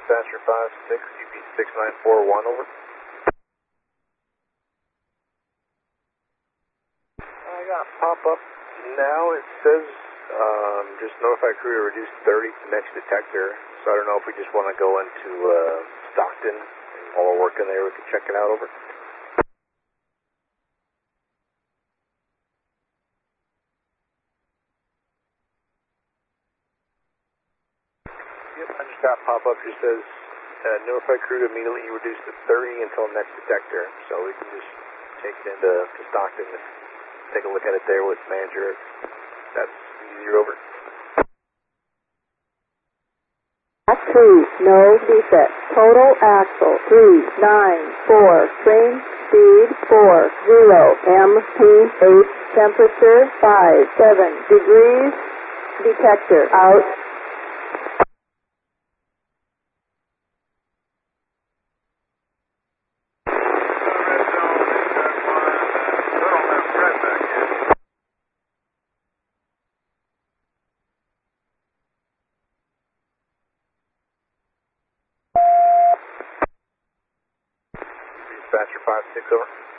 Dispatcher 5-6, UP 6941, over. I got pop-up now. It says just notify crew to reduce 30 to next detector. So I don't know if we just want to go into Stockton. And while we're working there, we can check it out, over. Yep, I just got pop-up. Just says notify crew to immediately reduce to 30 until next detector. So we can just take it into Stockton and take a look at it there with manager. That's easier, over. Cruise, no defect. Total axle 394. Train speed 40. MPH temperature 57 degrees. Detector out. Dispatcher 5-6, over.